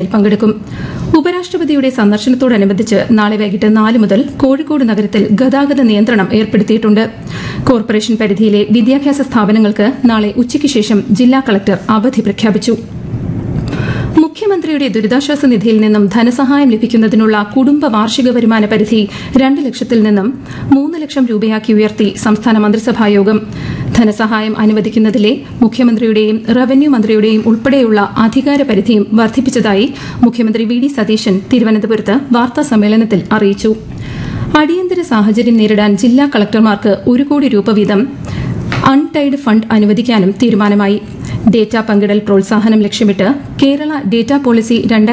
പങ്കെടുക്കും. ഉപരാഷ്ട്രപതിയുടെ സന്ദർശനത്തോടനുബന്ധിച്ച് നാളെ വൈകിട്ട് 4 മുതൽ കോഴിക്കോട് നഗരത്തിൽ ഗതാഗത നിയന്ത്രണം ഏർപ്പെടുത്തിയിട്ടുണ്ട്. കോർപ്പറേഷൻ പരിധിയിലെ വിദ്യാഭ്യാസ സ്ഥാപനങ്ങൾക്ക് നാളെ ഉച്ചയ്ക്ക് ശേഷം ജില്ലാ കളക്ടർ അവധി പ്രഖ്യാപിച്ചു. മുഖ്യമന്ത്രിയുടെ ദുരിതാശ്വാസ നിധിയിൽ നിന്നും ധനസഹായം ലഭിക്കുന്നതിനുള്ള കുടുംബ വാർഷിക വരുമാന പരിധി 2 ലക്ഷത്തിൽ നിന്നും 3 ലക്ഷം രൂപയാക്കി ഉയർത്തി സംസ്ഥാന മന്ത്രിസഭായോഗം. ധനസഹായം അനുവദിക്കുന്നതിലെ മുഖ്യമന്ത്രിയുടെയും റവന്യൂ മന്ത്രിയുടെയും ഉൾപ്പെടെയുള്ള അധികാര പരിധിയും വർദ്ധിപ്പിച്ചതായി മുഖ്യമന്ത്രി വി.ഡി. സതീശൻ തിരുവനന്തപുരത്ത് വാർത്താസമ്മേളനത്തിൽ അറിയിച്ചു. അടിയന്തര സാഹചര്യം നേരിടാൻ ജില്ലാ കളക്ടർമാർക്ക് 1 കോടി രൂപ വീതം അൺടൈഡ് ഫണ്ട് അനുവദിക്കാനും തീരുമാനമായി. ഡേറ്റ പങ്കിടൽ പ്രോത്സാഹനം ലക്ഷ്യമിട്ട് കേരള ഡേറ്റ പോളിസി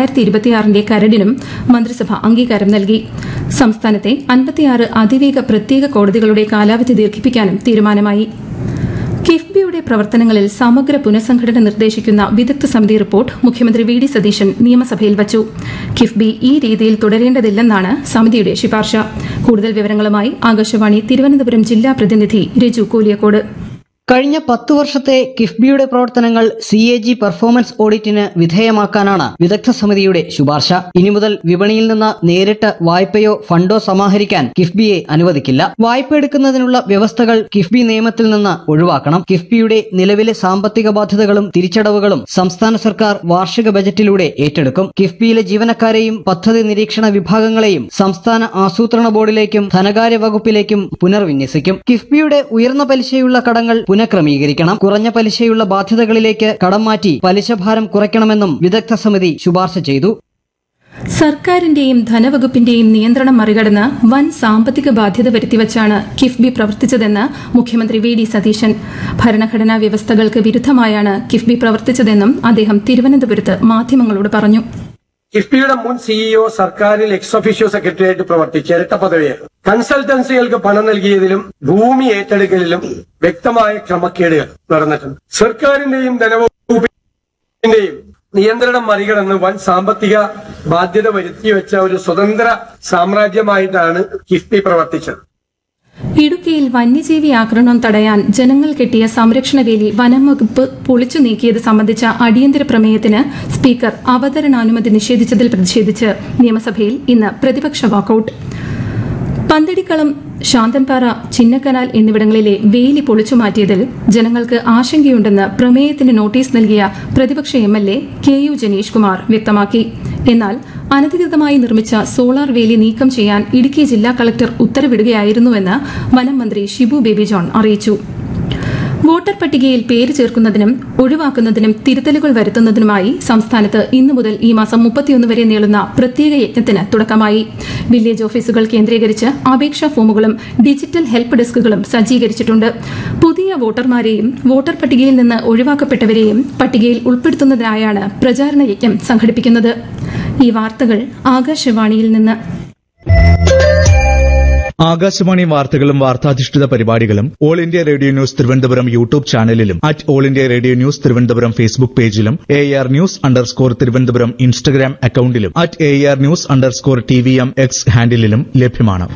2026 കരടിനും മന്ത്രിസഭ അംഗീകാരം നൽകി. സംസ്ഥാനത്തെ 56 അതിവേഗ പ്രത്യേക കോടതികളുടെ കാലാവധി ദീർഘിപ്പിക്കാനും തീരുമാനമായി. കിഫ്ബിയുടെ പ്രവർത്തനങ്ങളിൽ സമഗ്ര പുനഃസംഘടന നിർദ്ദേശിക്കുന്ന വിദഗ്ധ സമിതി റിപ്പോർട്ട് മുഖ്യമന്ത്രി വി.ഡി. സതീശൻ നിയമസഭയിൽ വച്ചു. കിഫ്ബി ഈ രീതിയിൽ തുടരേണ്ടതില്ലെന്നാണ് സമിതിയുടെ ശുപാർശ. കൂടുതൽ വിവരങ്ങളുമായി ആകാശവാണി തിരുവനന്തപുരം ജില്ലാ പ്രതിനിധി രജു കൂലിയക്കോട്. കഴിഞ്ഞ 10 വർഷത്തെ കിഫ്ബിയുടെ പ്രവർത്തനങ്ങൾ CAG പെർഫോമൻസ് ഓഡിറ്റിന് വിധേയമാക്കാനാണ് വിദഗ്ധ സമിതിയുടെ ശുപാർശ. ഇനി മുതൽ വിപണിയിൽ നിന്ന് നേരിട്ട് വായ്പയോ ഫണ്ടോ സമാഹരിക്കാൻ കിഫ്ബിയെ അനുവദിക്കില്ല. വായ്പ എടുക്കുന്നതിനുള്ള വ്യവസ്ഥകൾ കിഫ്ബി നിയമത്തിൽ നിന്ന് ഒഴിവാക്കണം. കിഫ്ബിയുടെ നിലവിലെ സാമ്പത്തിക ബാധ്യതകളും തിരിച്ചടവുകളും സംസ്ഥാന സർക്കാർ വാർഷിക ബജറ്റിലൂടെ ഏറ്റെടുക്കും. കിഫ്ബിയിലെ ജീവനക്കാരെയും പദ്ധതി നിരീക്ഷണ വിഭാഗങ്ങളെയും സംസ്ഥാന ആസൂത്രണ ബോർഡിലേക്കും ധനകാര്യ വകുപ്പിലേക്കും പുനർവിന്യസിക്കും. കിഫ്ബിയുടെ ഉയർന്ന പലിശയുള്ള കടങ്ങൾ പുനഃക്രമീകരിക്കണം. കുറഞ്ഞ പലിശയുള്ള ബാധ്യതകളിലേക്ക് കടം മാറ്റി പലിശഭാരം കുറയ്ക്കണമെന്നും വിദഗ്ധ സമിതി ശുപാർശ ചെയ്തു. സർക്കാരിന്റെയും ധനവകുപ്പിന്റെയും നിയന്ത്രണം മറികടന്ന് വൻ സാമ്പത്തിക ബാധ്യത വരുത്തിവച്ചാണ് കിഫ്ബി പ്രവർത്തിച്ചതെന്ന് മുഖ്യമന്ത്രി വി.ഡി. സതീശൻ. ഭരണഘടനാ വ്യവസ്ഥകൾക്ക് വിരുദ്ധമായാണ് കിഫ്ബി പ്രവർത്തിച്ചതെന്നും അദ്ദേഹം തിരുവനന്തപുരത്ത് മാധ്യമങ്ങളോട് പറഞ്ഞു. കിഫ്ബിയുടെ മുൻ സിഇഒ സർക്കാരിൽ എക്സ് ഒഫീഷ്യോ സെക്രട്ടറിയായിട്ട് പ്രവർത്തിച്ച ഇരട്ട പദവിയാണ്. കൺസൾട്ടൻസികൾക്ക് പണം നൽകിയതിലും ഭൂമി ഏറ്റെടുക്കലിലും വ്യക്തമായ ക്രമക്കേടുകൾ നടന്നിട്ടുണ്ട്. സർക്കാരിന്റെയും ധനവകുപ്പിന്റെയും നിയന്ത്രണം മറികടന്ന് വൻ സാമ്പത്തിക ബാധ്യത വരുത്തിവെച്ച ഒരു സ്വതന്ത്ര സാമ്രാജ്യമായിട്ടാണ് കിഫ്ബി പ്രവർത്തിച്ചത്. ഇടുക്കിയിൽ വന്യജീവി ആക്രമണം തടയാൻ ജനങ്ങൾ കെട്ടിയ സംരക്ഷണ വേലി വനം വകുപ്പ് പൊളിച്ചു നീക്കിയത് സംബന്ധിച്ച അടിയന്തര പ്രമേയത്തിന് സ്പീക്കർ അവതരണാനുമതി നിഷേധിച്ചതിൽ പ്രതിഷേധിച്ച് നിയമസഭയിൽ ഇന്ന് പ്രതിപക്ഷ വാക്കൌട്ട്. പന്തടിക്കളം, ശാന്തൻപാറ, ചിന്നക്കനാൽ എന്നിവിടങ്ങളിലെ വേലി പൊളിച്ചുമാറ്റിയതിൽ ജനങ്ങൾക്ക് ആശങ്കയുണ്ടെന്ന് പ്രമേയത്തിന് നോട്ടീസ് നൽകിയ പ്രതിപക്ഷ MLA KU ജനീഷ് കുമാർ വ്യക്തമാക്കി. എന്നാൽ അനധികൃതമായി നിർമ്മിച്ച സോളാർ വേലി നീക്കം ചെയ്യാൻ ഇടുക്കി ജില്ലാ കളക്ടർ ഉത്തരവിടുകയായിരുന്നുവെന്ന് വനം മന്ത്രി ഷിബു ബേബി ജോൺ അറിയിച്ചു. വോട്ടർ പട്ടികയിൽ പേര് ചേർക്കുന്നതിനും ഒഴിവാക്കുന്നതിനും തിരുത്തലുകൾ വരുത്തുന്നതിനുമായി സംസ്ഥാനത്ത് ഇന്നു മുതൽ ഈ മാസം 31 വരെ നീളുന്ന പ്രത്യേക യജ്ഞത്തിന് തുടക്കമായി. വില്ലേജ് ഓഫീസുകൾ കേന്ദ്രീകരിച്ച് അപേക്ഷാ ഫോമുകളും ഡിജിറ്റൽ ഹെൽപ്പ് ഡെസ്കുകളും സജ്ജീകരിച്ചിട്ടുണ്ട്. പുതിയ വോട്ടർമാരെയും വോട്ടർ പട്ടികയിൽ നിന്ന് ഒഴിവാക്കപ്പെട്ടവരെയും പട്ടികയിൽ ഉൾപ്പെടുത്തുന്നതിനായാണ് പ്രചാരണ യജ്ഞം സംഘടിപ്പിക്കുന്നത്. ഈ വാർത്തകൾ ആകാശവാണിയിൽ നിന്ന്. ആകാശവാണി വാർത്തകളും വാർത്താധിഷ്ഠിത പരിപാടികളും all India radio news Thiruvananthapuram YouTube ചാനലിലും all India radio news Thiruvananthapuram Facebook പേജിലും AR ന്യൂസ് തിരുവനന്തപുരം ഇൻസ്റ്റഗ്രാം അക്കൌണ്ടിലും AR ന്യൂസ് TVM X ഹാൻഡിലും ലഭ്യമാണ്.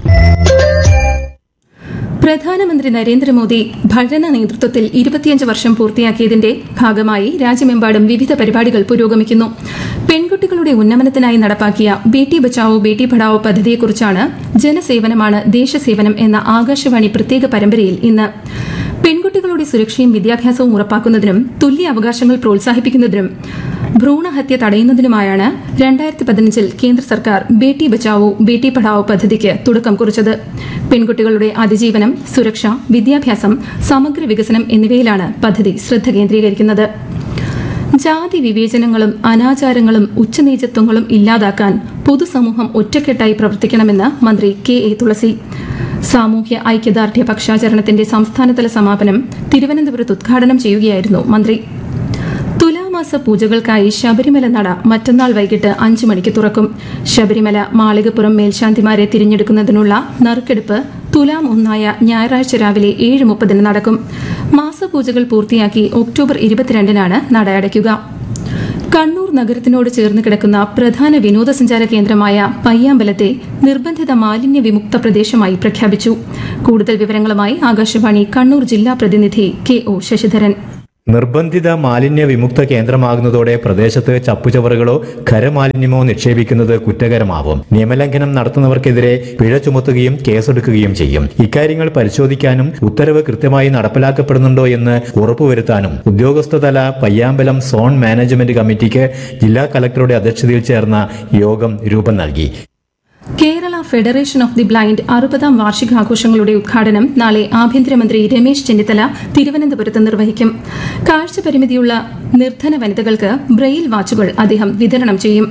പ്രധാനമന്ത്രി നരേന്ദ്രമോദി ഭരണ നേതൃത്വത്തിൽ 25 വർഷം പൂർത്തിയാക്കിയതിന്റെ ഭാഗമായി രാജ്യമെമ്പാടും വിവിധ പരിപാടികൾ പുരോഗമിക്കുന്നു. പെൺകുട്ടികളുടെ ഉന്നമനത്തിനായി നടപ്പാക്കിയ ബേട്ടി ബച്ചാവോ ബേട്ടി പഠാവോ പദ്ധതിയെക്കുറിച്ചാണ് ജനസേവനമാണ് ദേശസേവനം എന്ന ആകാശവാണി പ്രത്യേക പരമ്പരയിൽ ഇന്ന്. പെൺകുട്ടികളുടെ സുരക്ഷയും വിദ്യാഭ്യാസവും ഉറപ്പാക്കുന്നതിനും തുല്യ അവകാശങ്ങൾ പ്രോത്സാഹിപ്പിക്കുന്നതിനും ഭ്രൂണഹത്യ തടയുന്നതിനുമായാണ് 2015 കേന്ദ്ര സർക്കാർ ബേട്ടി ബച്ചാവോ ബേട്ടി പഠാവോ പദ്ധതിക്ക് തുടക്കം കുറിച്ചത്. പെൺകുട്ടികളുടെ അതിജീവനം, സുരക്ഷ, വിദ്യാഭ്യാസം, സമഗ്ര വികസനം എന്നിവയിലാണ് പദ്ധതി ശ്രദ്ധ കേന്ദ്രീകരിക്കുന്നത്. ജാതി വിവേചനങ്ങളും അനാചാരങ്ങളും ഉച്ചനീചത്വങ്ങളും ഇല്ലാതാക്കാൻ പൊതുസമൂഹം ഒറ്റക്കെട്ടായി പ്രവർത്തിക്കണമെന്ന് മന്ത്രി KA തുളസി. സാമൂഹ്യ ഐക്യദാർഢ്യ പക്ഷാചരണത്തിന്റെ സംസ്ഥാനതല സമാപനം തിരുവനന്തപുരത്ത് ഉദ്ഘാടനം ചെയ്യുകയായിരുന്നു മന്ത്രി. തുലാമാസ പൂജകൾക്കായി ശബരിമല നട മറ്റന്നാൾ വൈകിട്ട് 5 മണിക്ക് തുറക്കും. ശബരിമല മാളികപ്പുറം മേൽശാന്തിമാരെ തിരഞ്ഞെടുക്കുന്നതിനുള്ള നറുക്കെടുപ്പ് തുലാം 1 ഞായറാഴ്ച രാവിലെ 7:30 നടക്കും. മാസപൂജകൾ പൂർത്തിയാക്കി ഒക്ടോബർ 22 നട അടയ്ക്കുക. കണ്ണൂർ നഗരത്തിനോട് ചേർന്ന് കിടക്കുന്ന പ്രധാന വിനോദസഞ്ചാര കേന്ദ്രമായ പയ്യാമ്പലത്തെ നിർബന്ധിത മാലിന്യ വിമുക്ത പ്രദേശമായി പ്രഖ്യാപിച്ചു. കൂടുതൽ വിവരങ്ങളുമായി ആകാശവാണി കണ്ണൂർ ജില്ലാ പ്രതിനിധി KO ശശിധരൻ. നിർബന്ധിത മാലിന്യ വിമുക്ത കേന്ദ്രമാകുന്നതോടെ പ്രദേശത്ത് ചപ്പുചവറുകളോ ഖരമാലിന്യമോ നിക്ഷേപിക്കുന്നത് കുറ്റകരമാവും. നിയമലംഘനം നടത്തുന്നവർക്കെതിരെ പിഴ ചുമത്തുകയും കേസെടുക്കുകയും ചെയ്യും. ഇക്കാര്യങ്ങൾ പരിശോധിക്കാനും ഉത്തരവ് കൃത്യമായി നടപ്പിലാക്കപ്പെടുന്നുണ്ടോ എന്ന് ഉറപ്പുവരുത്താനും ഉദ്യോഗസ്ഥതല പയ്യാമ്പലം സോൺ മാനേജ്മെന്റ് കമ്മിറ്റിക്ക് ജില്ലാ കലക്ടറുടെ അധ്യക്ഷതയിൽ ചേർന്ന യോഗം രൂപം നൽകി. Kerala federation of the blind 60ാം വാർഷികാഘോഷങ്ങളുടെ ഉദ്ഘാടനം നാളെ ആഭ്യന്തരമന്ത്രി രമേശ് ചെന്നിത്തല തിരുവനന്തപുരത്ത് നിർവഹിക്കും. കാഴ്ചപരിമിതിയുള്ള നിർധന വനിതകൾക്ക് ബ്രെയിൽ വാച്ചുകൾ അദ്ദേഹം വിതരണം ചെയ്യും.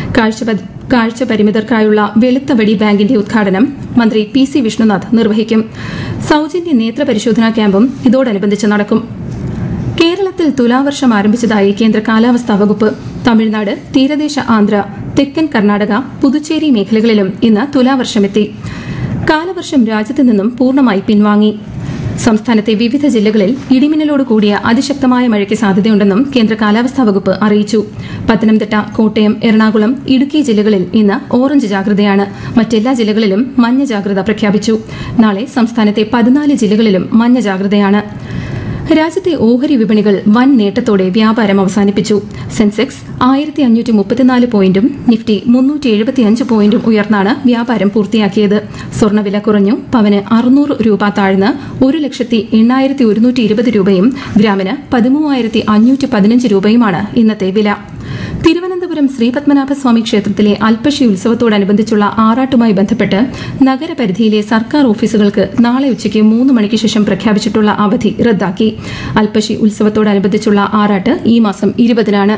കാഴ്ചപരിമിതർക്കായുള്ള വെളുത്ത വടി ബാങ്കിന്റെ ഉദ്ഘാടനം മന്ത്രി PC വിഷ്ണുനാഥ് നിർവഹിക്കും. സൌജന്യ നേത്രപരിശോധനാ ക്യാമ്പും ഇതോടനുബന്ധിച്ച് നടക്കും. കേരളത്തിൽ തുലാവർഷം ആരംഭിച്ചതായി കേന്ദ്ര കാലാവസ്ഥാ വകുപ്പ്. തമിഴ്നാട്, തീരദേശ ആന്ധ്ര, തെക്കൻ കർണാടക, പുതുച്ചേരി മേഖലകളിലും ഇന്ന് തുലാവർഷമെത്തി. കാലവർഷം രാജ്യത്ത് നിന്നും പൂർണ്ണമായി പിൻവാങ്ങി. സംസ്ഥാനത്തെ വിവിധ ജില്ലകളിൽ ഇടിമിന്നലോട് കൂടിയ അതിശക്തമായ മഴയ്ക്ക് സാധ്യതയുണ്ടെന്നും കേന്ദ്ര കാലാവസ്ഥാ വകുപ്പ് അറിയിച്ചു. പത്തനംതിട്ട, കോട്ടയം, എറണാകുളം, ഇടുക്കി ജില്ലകളിൽ ഇന്ന് ഓറഞ്ച് ജാഗ്രതയാണ്. മറ്റെല്ലാ ജില്ലകളിലും മഞ്ഞ ജാഗ്രത പ്രഖ്യാപിച്ചു. നാളെ സംസ്ഥാനത്തെ 14 ജില്ലകളിലും മഞ്ഞ ജാഗ്രതയാണ്. രാജ്യത്തെ ഓഹരി വിപണികൾ വൻ നേട്ടത്തോടെ വ്യാപാരം അവസാനിപ്പിച്ചു. സെൻസെക്സ് 1534 പോയിന്റും നിഫ്റ്റി 375 പോയിന്റും ഉയർന്നാണ് വ്യാപാരം പൂർത്തിയാക്കിയത്. സ്വർണ്ണവില കുറഞ്ഞു. പവന് 600 രൂപ താഴ്ന്ന് 1,08,120 രൂപയും ഗ്രാമിന് 13,515 രൂപയുമാണ് ഇന്നത്തെ വില. തിരുവനന്തപുരം ശ്രീപത്മനാഭസ്വാമി ക്ഷേത്രത്തിലെ അൽപ്പശി ഉത്സവത്തോടനുബന്ധിച്ചുള്ള ആറാട്ടുമായി ബന്ധപ്പെട്ട് നഗരപരിധിയിലെ സർക്കാർ ഓഫീസുകൾക്ക് നാളെ ഉച്ചയ്ക്ക് 3 മണിക്ക് ശേഷം പ്രഖ്യാപിച്ചിട്ടുള്ള അവധി റദ്ദാക്കി. അൽപ്പശി ഉത്സവത്തോടനുബന്ധിച്ചുള്ള ആറാട്ട് ഈ മാസം 20-നാണ്.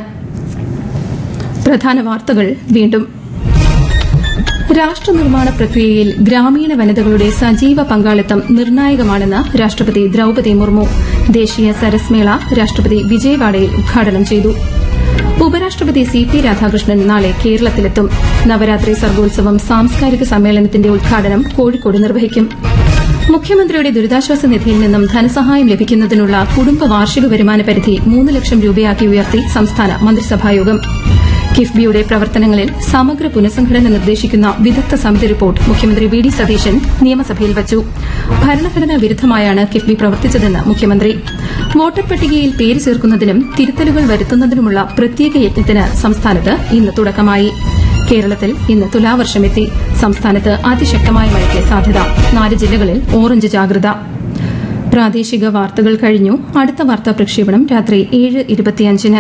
പ്രധാന വാർത്തകൾ വീണ്ടും. രാഷ്ട്രനിർമ്മാണ പ്രക്രിയയിൽ ഗ്രാമീണ വനിതകളുടെ സജീവ പങ്കാളിത്തം നിർണായകമാണെന്ന് രാഷ്ട്രപതി ദ്രൌപദി മുർമു. ദേശീയ സരസ് മേള രാഷ്ട്രപതി വിജയവാഡയിൽ ഉദ്ഘാടനം ചെയ്തു. ഉപരാഷ്ട്രപതി CP രാധാകൃഷ്ണൻ നാളെ കേരളത്തിലെത്തും. നവരാത്രി സർഗോത്സവം സാംസ്കാരിക സമ്മേളനത്തിന്റെ ഉദ്ഘാടനം കോഴിക്കോട് നിർവഹിക്കും. മുഖ്യമന്ത്രിയുടെ ദുരിതാശ്വാസ നിധിയിൽ നിന്നും ധനസഹായം ലഭിക്കുന്നതിനുള്ള കുടുംബ വാർഷിക വരുമാന പരിധി 3 ലക്ഷം രൂപയാക്കി ഉയർത്തി സംസ്ഥാന മന്ത്രിസഭായോഗം. കിഫ്ബിയുടെ പ്രവർത്തനങ്ങളിൽ സമഗ്ര പുനഃസംഘടന നിർദ്ദേശിക്കുന്ന വിദഗ്ധ സമിതി റിപ്പോർട്ട് മുഖ്യമന്ത്രി VD സതീശൻ നിയമസഭയിൽ വച്ചു. ഭരണഘടനാ വിരുദ്ധമായാണ് കിഫ്ബി പ്രവർത്തിച്ചതെന്ന് മുഖ്യമന്ത്രി. വോട്ടർ പട്ടികയിൽ പേര് ചേർക്കുന്നതിനും തിരുത്തലുകൾ വരുത്തുന്നതിനുമുള്ള പ്രത്യേക യജ്ഞത്തിന് സംസ്ഥാനത്ത് ഇന്ന് തുടക്കമായി. കേരളത്തിൽ ഇന്ന് തുലാവർഷമെത്തി. സംസ്ഥാനത്ത് അതിശക്തമായ മഴയ്ക്ക് സാധ്യത. 4 ജില്ലകളിൽ ഓറഞ്ച് ജാഗ്രത. പ്രാദേശിക വാർത്തകൾ കഴിഞ്ഞു. അടുത്ത വാർത്താ പ്രക്ഷേപണം രാത്രി 7:25-ന്.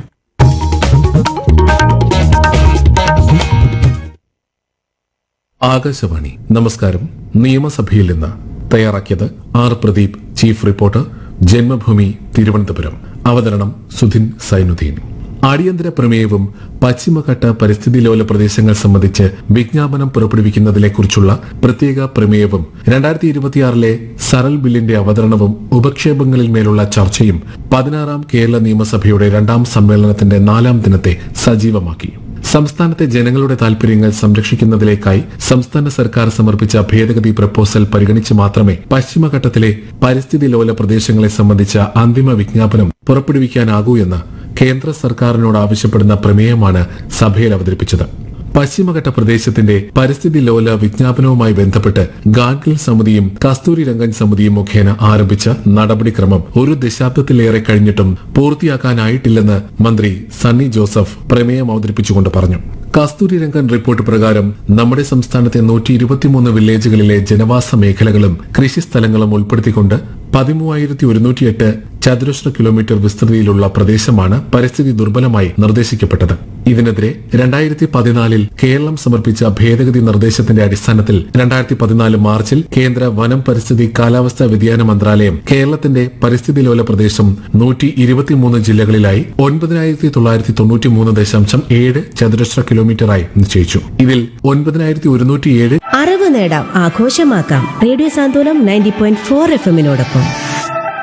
ആകാശവാണി. നമസ്കാരം. നിയമസഭയിൽ നിന്ന് തയ്യാറാക്കിയത് R. Pradeep, chief reporter, Janmabhumi, Thiruvananthapuram. അവതരണം സുധിൻ സൈനുദ്ദീൻ. അടിയന്തര പ്രമേയവും പശ്ചിമഘട്ട പരിസ്ഥിതി ലോല പ്രദേശങ്ങൾ സംബന്ധിച്ച് വിജ്ഞാപനം പുറപ്പെടുവിക്കുന്നതിനെക്കുറിച്ചുള്ള പ്രത്യേക പ്രമേയവും 2026 സരൾ ബില്ലിന്റെ അവതരണവും ഉപക്ഷേപങ്ങളിൽ മേലുള്ള ചർച്ചയും 16ാം കേരള നിയമസഭയുടെ 2ാം സമ്മേളനത്തിന്റെ 4ാം ദിനത്തെ സജീവമാക്കി. സംസ്ഥാനത്തെ ജനങ്ങളുടെ താൽപര്യങ്ങൾ സംരക്ഷിക്കുന്നതിലേക്കായി സംസ്ഥാന സർക്കാർ സമർപ്പിച്ച ഭേദഗതി പ്രപ്പോസൽ പരിഗണിച്ച് മാത്രമേ പശ്ചിമഘട്ടത്തിലെ പരിസ്ഥിതി ലോല പ്രദേശങ്ങളെ സംബന്ധിച്ച അന്തിമ വിജ്ഞാപനം പുറപ്പെടുവിക്കാനാകൂ എന്ന് കേന്ദ്ര സർക്കാരിനോട് ആവശ്യപ്പെടുന്ന പ്രമേയമാണ് സഭയിൽ അവതരിപ്പിച്ചത്. പശ്ചിമഘട്ട പ്രദേശത്തിന്റെ പരിസ്ഥിതി ലോല വിജ്ഞാപനവുമായി ബന്ധപ്പെട്ട് ഗാഡ്ഗിൽ സമിതിയും കസ്തൂരി രംഗൻ സമിതിയും മുഖേന ആരംഭിച്ച നടപടിക്രമം 1 ദശാബ്ദത്തിലേറെ കഴിഞ്ഞിട്ടും പൂർത്തിയാക്കാനായിട്ടില്ലെന്ന് മന്ത്രി സണ്ണി ജോസഫ് പ്രമേയം അവതരിപ്പിച്ചുകൊണ്ട് പറഞ്ഞു. കസ്തൂരി രംഗൻ റിപ്പോർട്ട് പ്രകാരം നമ്മുടെ സംസ്ഥാനത്തെ 123 വില്ലേജുകളിലെ ജനവാസ മേഖലകളും കൃഷിസ്ഥലങ്ങളും ഉൾപ്പെടുത്തിക്കൊണ്ട് 13,108 ചതുരശ്ര കിലോമീറ്റർ വിസ്തൃതിയിലുള്ള പ്രദേശമാണ് പരിസ്ഥിതി ദുർബലമായി നിർദ്ദേശിക്കപ്പെട്ടത്. ഇതിനെതിരെ 2014 കേരളം സമർപ്പിച്ച ഭേദഗതി നിർദ്ദേശത്തിന്റെ അടിസ്ഥാനത്തിൽ 2014 മാർച്ചിൽ കേന്ദ്ര വനം, പരിസ്ഥിതി, കാലാവസ്ഥാ വ്യതിയാന മന്ത്രാലയം കേരളത്തിന്റെ പരിസ്ഥിതി ലോല പ്രദേശം 123 ജില്ലകളിലായി 9,993.7 ചതുരശ്ര കിലോമീറ്ററായി നിശ്ചയിച്ചു. ഇതിൽ 9,107 അറിവ് നേടാം, ആഘോഷമാക്കാം. റേഡിയോ സാന്ത്വനം 90.4 FM-നോടൊപ്പം